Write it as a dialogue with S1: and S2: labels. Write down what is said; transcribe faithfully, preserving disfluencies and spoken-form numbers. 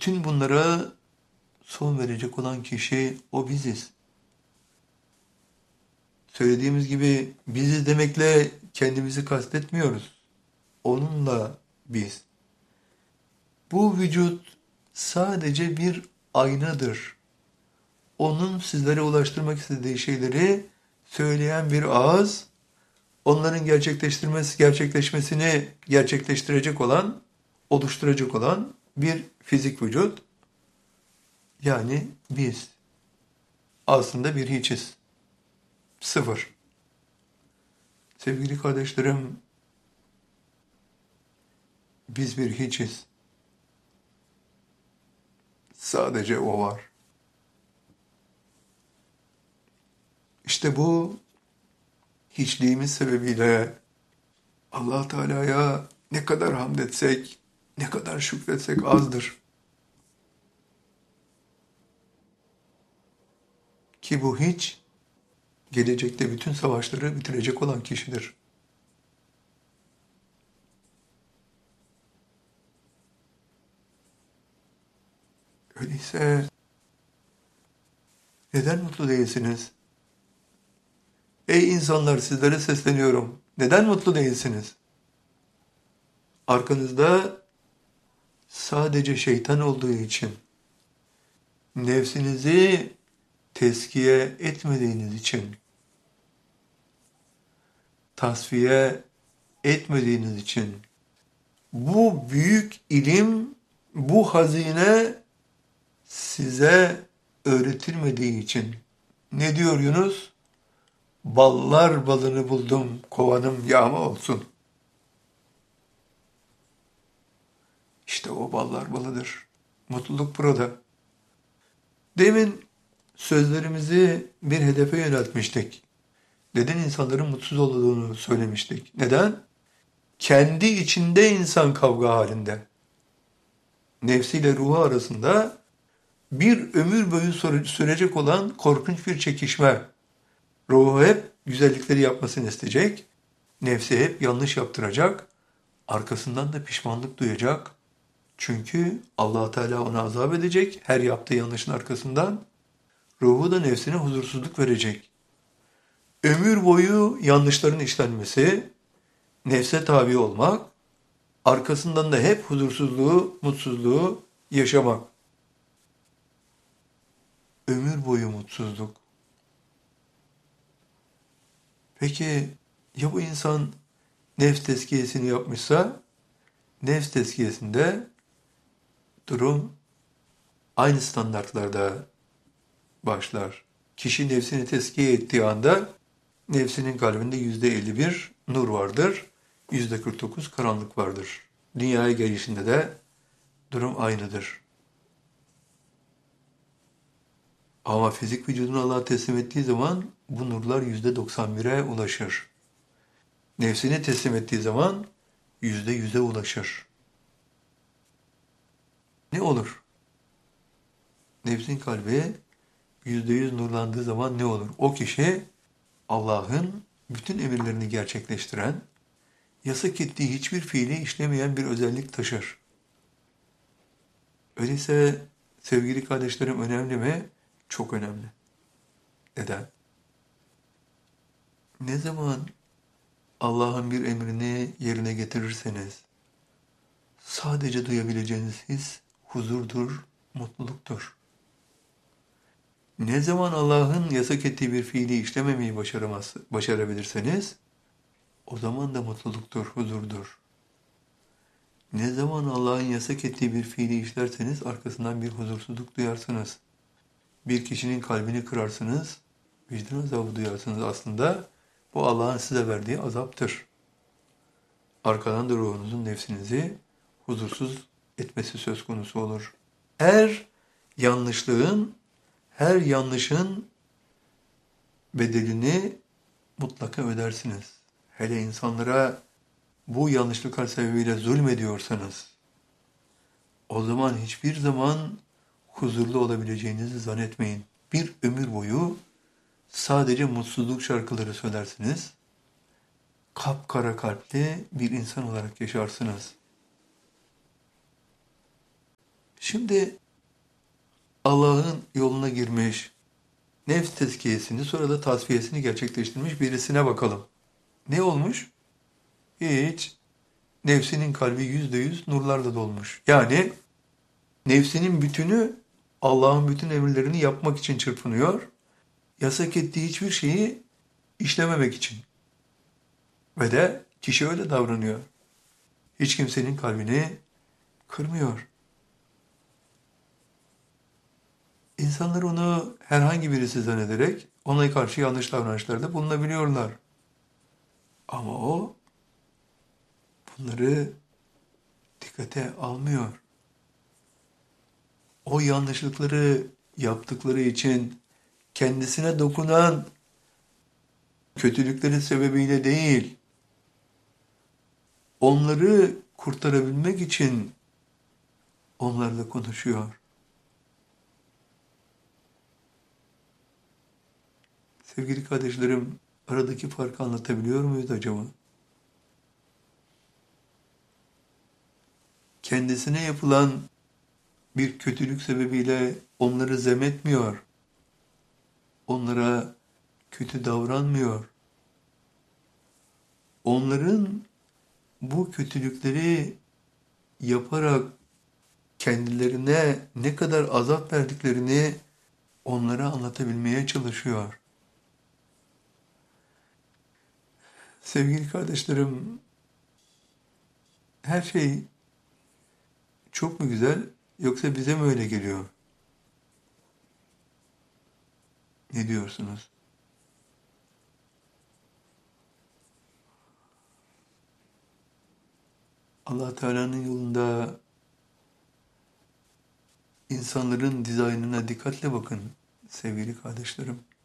S1: bütün bunlara son verecek olan kişi o biziz. Söylediğimiz gibi biziz demekle kendimizi kastetmiyoruz. Onunla biz. Bu vücut sadece bir aynadır. Onun sizlere ulaştırmak istediği şeyleri söyleyen bir ağız, onların gerçekleştirmesi, gerçekleşmesini gerçekleştirecek olan, oluşturacak olan bir fizik vücut. Yani biz aslında bir hiçiz. Sıfır. Sevgili kardeşlerim, biz bir hiçiz. Sadece o var. İşte bu hiçliğimiz sebebiyle Allah Teala'ya ne kadar hamd etsek, ne kadar şükretsek azdır. Ki bu hiç gelecekte bütün savaşları bitirecek olan kişidir. Öyleyse neden mutlu değilsiniz? Ey insanlar, sizlere sesleniyorum. Neden mutlu değilsiniz? Arkanızda sadece şeytan olduğu için, nefsinizi tezkiye etmediğiniz için, tasfiye etmediğiniz için, bu büyük ilim, bu hazine size öğretilmediği için. Ne diyor Yunus? Ballar balını buldum, kovanım yağma olsun. İşte o ballar balıdır. Mutluluk burada. Demin sözlerimizi bir hedefe yöneltmiştik. Neden insanların mutsuz olduğunu söylemiştik. Neden? Kendi içinde insan kavga halinde. Nefsiyle ruhu arasında bir ömür boyu sürecek olan korkunç bir çekişme. Ruhu hep güzellikleri yapmasını isteyecek. Nefsi hep yanlış yaptıracak. Arkasından da pişmanlık duyacak. Çünkü Allah Teala ona azap edecek her yaptığı yanlışın arkasından. Ruhu da nefsine huzursuzluk verecek. Ömür boyu yanlışların işlenmesi, nefse tabi olmak, arkasından da hep huzursuzluğu, mutsuzluğu yaşamak. Ömür boyu mutsuzluk. Peki ya bu insan nefs tezkiyesini yapmışsa, nefs tezkiyesinde durum aynı standartlarda başlar. Kişi nefsini tezkiye ettiği anda nefsinin kalbinde yüzde elli bir nur vardır, yüzde kırk dokuz karanlık vardır. Dünyaya gelişinde de durum aynıdır. Ama fizik vücudunu Allah'a teslim ettiği zaman bu nurlar yüzde doksan bire ulaşır. Nefsini teslim ettiği zaman yüzde yüze ulaşır. Ne olur? Nefsin kalbi yüzde yüz nurlandığı zaman ne olur? O kişi Allah'ın bütün emirlerini gerçekleştiren, yasak ettiği hiçbir fiili işlemeyen bir özellik taşır. Öyleyse sevgili kardeşlerim, önemli mi? Çok önemli. Neden? Ne zaman Allah'ın bir emrini yerine getirirseniz, sadece duyabileceğiniz his huzurdur, mutluluktur. Ne zaman Allah'ın yasak ettiği bir fiili işlememeyi başaramaz, başarabilirseniz, o zaman da mutluluktur, huzurdur. Ne zaman Allah'ın yasak ettiği bir fiili işlerseniz, arkasından bir huzursuzluk duyarsınız. Bir kişinin kalbini kırarsınız, vicdan azabı duyarsınız aslında. Bu Allah'ın size verdiği azaptır. Arkadan da ruhunuzun, nefsinizi huzursuz etmesi söz konusu olur. Her yanlışlığın, her yanlışın bedelini mutlaka ödersiniz. Hele insanlara bu yanlışlıklar sebebiyle zulmediyorsanız, o zaman hiçbir zaman huzurlu olabileceğinizi zannetmeyin. Bir ömür boyu sadece mutsuzluk şarkıları söylersiniz, kapkara kalpli bir insan olarak yaşarsınız. Şimdi Allah'ın yoluna girmiş, nefs tezkiyesini sonra da tasfiyesini gerçekleştirmiş birisine bakalım. Ne olmuş? Hiç. Nefsinin kalbi yüzde yüz nurlarla dolmuş. Yani nefsinin bütünü Allah'ın bütün emirlerini yapmak için çırpınıyor. Yasak ettiği hiçbir şeyi işlememek için. Ve de kişi öyle davranıyor. Hiç kimsenin kalbini kırmıyor. İnsanlar onu herhangi birisi zannederek ona karşı yanlış davranışlarda bulunabiliyorlar. Ama o bunları dikkate almıyor. O yanlışlıkları yaptıkları için kendisine dokunan kötülükleri sebebiyle değil, onları kurtarabilmek için onlarla konuşuyor. Sevgili kardeşlerim, aradaki farkı anlatabiliyor muyuz acaba? Kendisine yapılan bir kötülük sebebiyle onları zemetmiyor. Onlara kötü davranmıyor. Onların bu kötülükleri yaparak kendilerine ne kadar azap verdiklerini onlara anlatabilmeye çalışıyor. Sevgili kardeşlerim, her şey çok mu güzel yoksa bize mi öyle geliyor? Ne diyorsunuz? Allah Teala'nın yolunda insanların dizaynına dikkatle bakın sevgili kardeşlerim.